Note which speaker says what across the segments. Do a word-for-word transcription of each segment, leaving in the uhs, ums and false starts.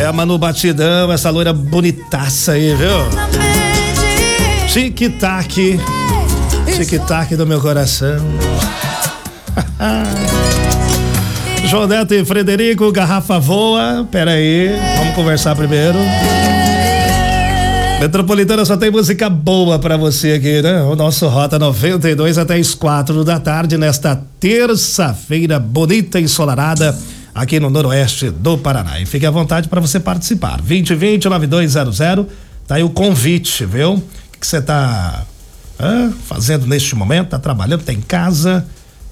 Speaker 1: a Manu Batidão, essa loira bonitaça aí, viu? Tic-tac, tic-tac do meu coração. João Neto e Frederico, garrafa voa. Pera aí, vamos conversar primeiro. Metropolitana só tem música boa pra você aqui, né? O nosso Rota noventa e dois até as quatro da tarde, nesta terça-feira bonita e ensolarada aqui no noroeste do Paraná. E fique à vontade para você participar. vinte e vinte, nove dois zero zero. Tá aí o convite, viu? O que você tá ah, fazendo neste momento? Tá trabalhando? Tá em casa?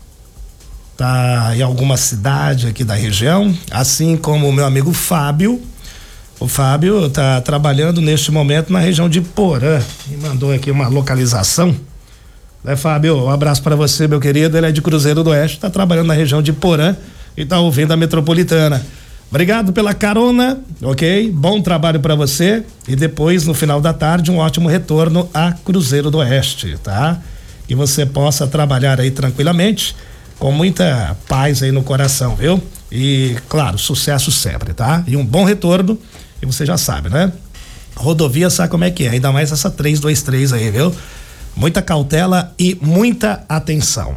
Speaker 1: Tá em alguma cidade aqui da região? Assim como o meu amigo Fábio. O Fábio tá trabalhando neste momento na região de Porã. Me mandou aqui uma localização. Né, Fábio? Um abraço para você, meu querido. Ele é de Cruzeiro do Oeste, tá trabalhando na região de Porã e tá ouvindo a Metropolitana. Obrigado pela carona, ok? Bom trabalho para você e depois, no final da tarde, um ótimo retorno a Cruzeiro do Oeste, tá? Que você possa trabalhar aí tranquilamente, com muita paz aí no coração, viu? E, claro, sucesso sempre, tá? E um bom retorno. E você já sabe, né? Rodovia sabe como é que é, ainda mais essa trezentos e vinte e três aí, viu? Muita cautela e muita atenção.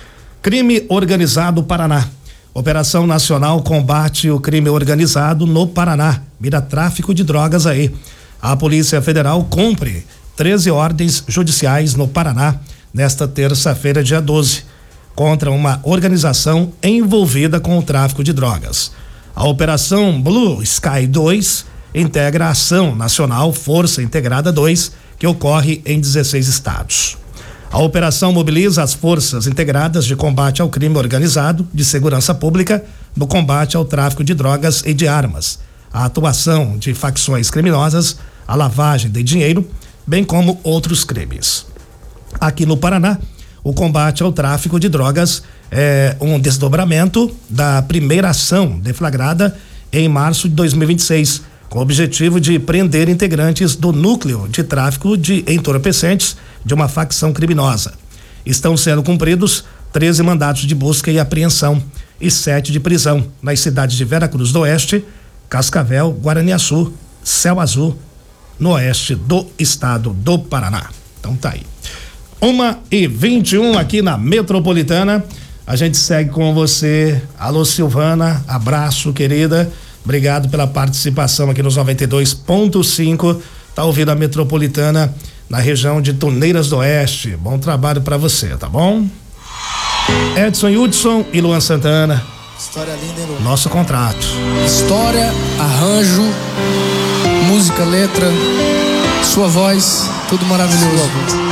Speaker 1: Crime organizado Paraná. Operação Nacional combate o crime organizado no Paraná. Mira tráfico de drogas aí. A Polícia Federal cumpre treze ordens judiciais no Paraná nesta terça-feira, dia doze, contra uma organização envolvida com o tráfico de drogas. A Operação Blue Sky dois integra a Ação Nacional Força Integrada dois, que ocorre em dezesseis estados. A operação mobiliza as forças integradas de combate ao crime organizado, de segurança pública, no combate ao tráfico de drogas e de armas, a atuação de facções criminosas, a lavagem de dinheiro, bem como outros crimes. Aqui no Paraná, o combate ao tráfico de drogas é um desdobramento da primeira ação deflagrada em março de dois mil e vinte e seis, com o objetivo de prender integrantes do núcleo de tráfico de entorpecentes de uma facção criminosa. Estão sendo cumpridos treze mandatos de busca e apreensão e sete de prisão nas cidades de Vera Cruz do Oeste, Cascavel, Guaraniaçu, Céu Azul, no oeste do estado do Paraná. Então tá aí. Uma e vinte e um aqui na Metropolitana. A gente segue com você. Alô, Silvana, abraço, querida. Obrigado pela participação aqui nos noventa e dois ponto cinco. Tá ouvindo a Metropolitana na região de Tuneiras do Oeste. Bom trabalho pra você, tá bom? Edson Hudson e Luan Santana.
Speaker 2: História linda, hein, Luan?
Speaker 1: Nosso contrato.
Speaker 2: História, arranjo, música, letra, sua voz, tudo maravilhoso.